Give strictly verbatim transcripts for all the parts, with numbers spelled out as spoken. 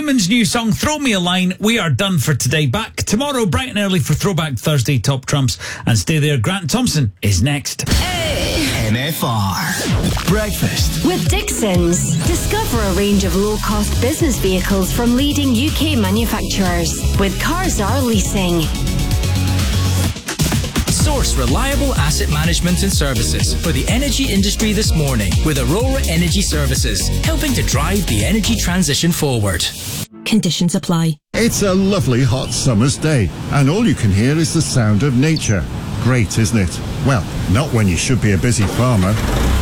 Newman's new song, Throw Me a Line. We are done for today. Back tomorrow, bright and early for Throwback Thursday, Top Trumps. And stay there, Grant Thompson is next. M F R Breakfast with Dixon's. Discover a range of low-cost business vehicles from leading U K manufacturers with Carzar Leasing. Source reliable asset management and services for the energy industry this morning with Aurora Energy Services, helping to drive the energy transition forward. Conditions apply. It's a lovely hot summer's day, and all you can hear is the sound of nature. Great, isn't it? Well, not when you should be a busy farmer.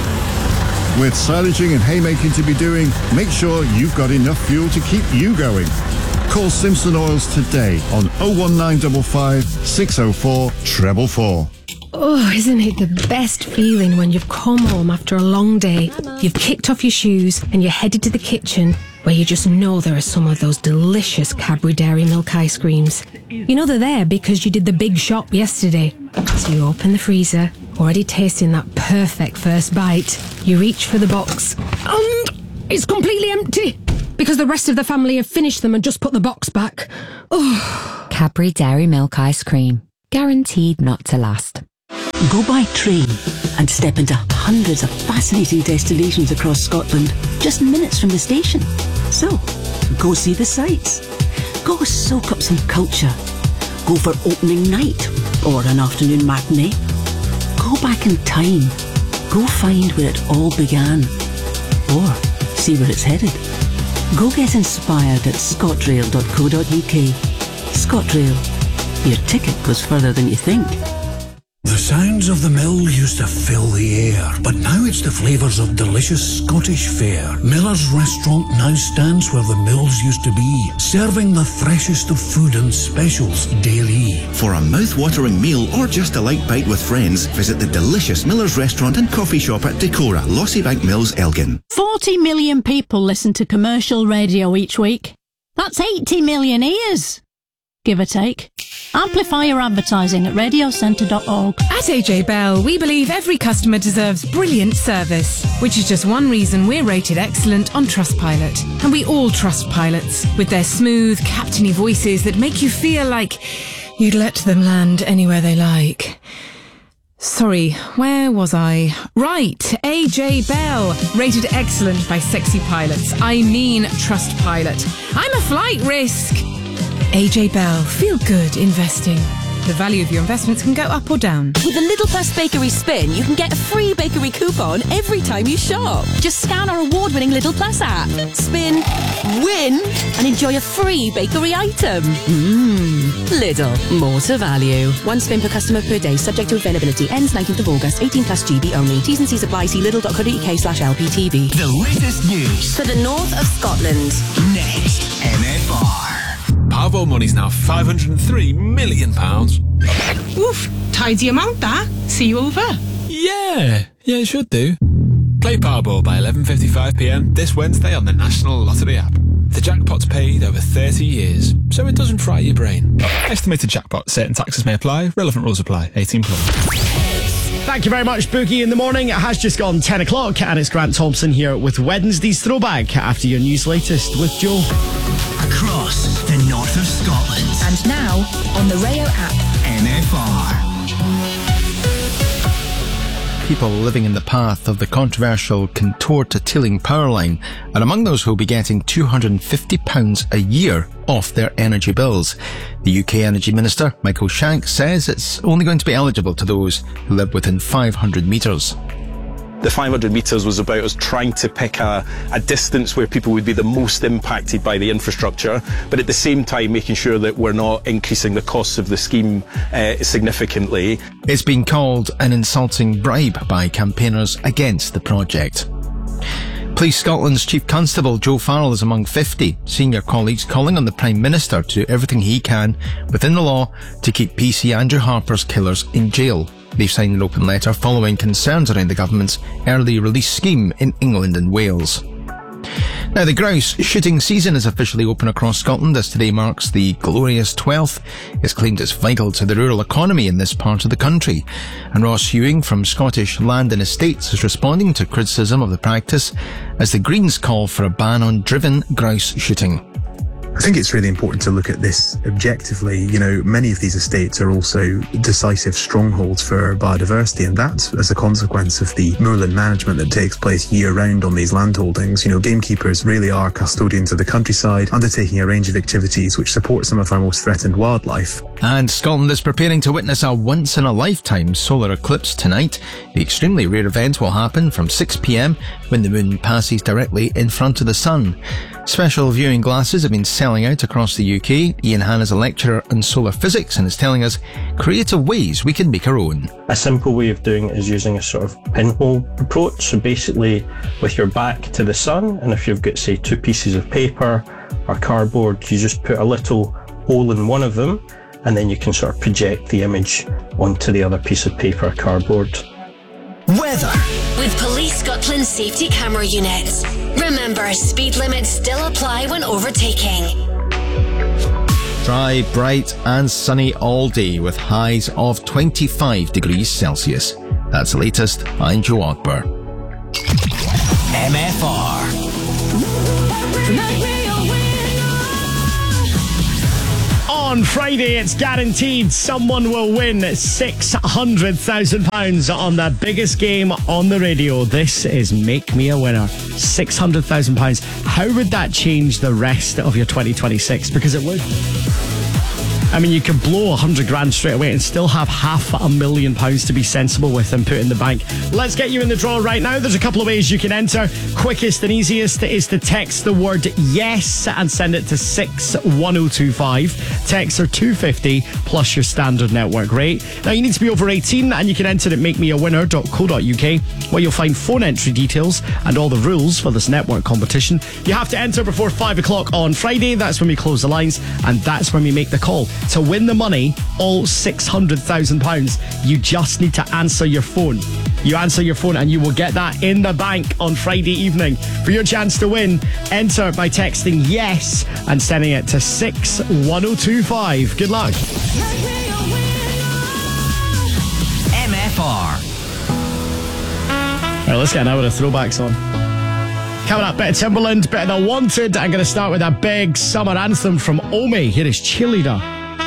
With silaging and haymaking to be doing, make sure you've got enough fuel to keep you going. Call Simpson Oils today on oh one nine five five, six oh four, four four four. Oh, isn't it the best feeling when you've come home after a long day, you've kicked off your shoes and you're headed to the kitchen where you just know there are some of those delicious Cadbury Dairy Milk ice creams. You know they're there because you did the big shop yesterday. So you open the freezer, already tasting that perfect first bite. You reach for the box and it's completely empty because the rest of the family have finished them and just put the box back. Oh. Cadbury Dairy Milk ice cream. Guaranteed not to last. Go by train and step into hundreds of fascinating destinations across Scotland, just minutes from the station. So, go see the sights. Go soak up some culture. Go for opening night or an afternoon matinee. Go back in time. Go find where it all began. Or see where it's headed. Go get inspired at scotrail dot co dot uk. ScotRail. Your ticket goes further than you think. The sounds of the mill used to fill the air, but now it's the flavours of delicious Scottish fare. Miller's Restaurant now stands where the mills used to be, serving the freshest of food and specials daily. For a mouth-watering meal or just a light bite with friends, visit the delicious Miller's Restaurant and Coffee Shop at Decorah, Lossybank Mills, Elgin. forty million people listen to commercial radio each week. That's eighty million ears, give or take. Amplify your advertising at radio centre dot org. At A J Bell, we believe every customer deserves brilliant service, which is just one reason we're rated excellent on Trustpilot. And we all trust pilots, with their smooth, captainy voices that make you feel like you'd let them land anywhere they like. Sorry, where was I? Right, A J Bell, rated excellent by sexy pilots. I mean Trustpilot. I'm a flight risk. A J Bell, feel good investing. The value of your investments can go up or down. With a Lidl Plus Bakery Spin, you can get a free bakery coupon every time you shop. Just scan our award-winning Lidl Plus app, spin, win, and enjoy a free bakery item. Mmm. Lidl, more to value. One spin per customer per day, subject to availability. Ends nineteenth of August, eighteen plus G B only. T's and C's apply. See lidl dot co dot uk slash L P T V. The latest news For the north of Scotland. next. M F R. Powerball money's now five hundred and three million pounds. Oof, tidy amount that. See you over. Yeah, yeah, it should do. Play Powerball by eleven fifty-five p m this Wednesday on the National Lottery app. The jackpot's paid over thirty years, so it doesn't fry your brain. Estimated jackpot. Certain taxes may apply. Relevant rules apply. eighteen plus. Thank you very much, Boogie in the morning. It has just gone ten o'clock and it's Grant Thompson here with Wednesday's Throwback after your news latest with Joe. Across the north of Scotland. And now on the Rayo app. M F R. People living in the path of the controversial Contour to Tilling power line are among those who will be getting two hundred and fifty pounds a year off their energy bills. The U K Energy Minister, Michael Shank, says it's only going to be eligible to those who live within five hundred metres. The five hundred metres was about us trying to pick a, a distance where people would be the most impacted by the infrastructure, but at the same time making sure that we're not increasing the costs of the scheme uh, significantly. It's been called an insulting bribe by campaigners against the project. Police Scotland's Chief Constable Joe Farrell is among fifty senior colleagues calling on the Prime Minister to do everything he can within the law to keep P C Andrew Harper's killers in jail. They've signed an open letter following concerns around the government's early release scheme in England and Wales. Now, the grouse shooting season is officially open across Scotland as today marks the glorious twelfth. It's claimed it's vital to the rural economy in this part of the country. And Ross Ewing from Scottish Land and Estates is responding to criticism of the practice as the Greens call for a ban on driven grouse shooting. I think it's really important to look at this objectively. You know, many of these estates are also decisive strongholds for biodiversity, and that's as a consequence of the moorland management that takes place year-round on these landholdings. You know, gamekeepers really are custodians of the countryside, undertaking a range of activities which support some of our most threatened wildlife. And Scotland is preparing to witness a once-in-a-lifetime solar eclipse tonight. The extremely rare event will happen from six p m when the moon passes directly in front of the sun. Special viewing glasses have been selling out across the U K. Ian Han is a lecturer in solar physics and is telling us creative ways we can make our own. A simple way of doing it is using a sort of pinhole approach. So basically with your back to the sun, and if you've got, say, two pieces of paper or cardboard, you just put a little hole in one of them, and then you can sort of project the image onto the other piece of paper or cardboard. Weather. With Police Scotland safety camera units. Remember, speed limits still apply when overtaking. Dry, bright and sunny all day with highs of twenty-five degrees Celsius. That's the latest. I'm Joe Ogber. M F R. On Friday, it's guaranteed someone will win six hundred thousand pounds on the biggest game on the radio. This is Make Me a Winner. six hundred thousand pounds. How would that change the rest of your twenty twenty-six? Because it would. I mean, you could blow one hundred grand straight away and still have half a million pounds to be sensible with and put in the bank. Let's get you in the draw right now. There's a couple of ways you can enter. Quickest and easiest is to text the word yes and send it to six one oh two five. Texts are two fifty plus your standard network rate. Now, you need to be over eighteen and you can enter at make me a winner dot co dot u k, where you'll find phone entry details and all the rules for this network competition. You have to enter before five o'clock on Friday. That's when we close the lines, and that's when we make the call. To win the money, all six hundred thousand pounds, you just need to answer your phone. You answer your phone and you will get that in the bank on Friday evening. For your chance to win, enter by texting yes and sending it to six one oh two five. Good luck. M F R. Right, let's get an hour of throwbacks on. Coming up, bit of Timberland, bit of The Wanted. I'm going to start with a big summer anthem from Omi. Here is Cheerleader.